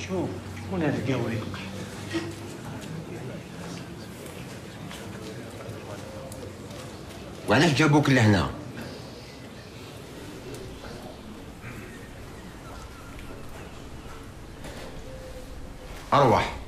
شوف شكون هذا القاوري؟ وعلاش جابوك لهنا؟ أروح.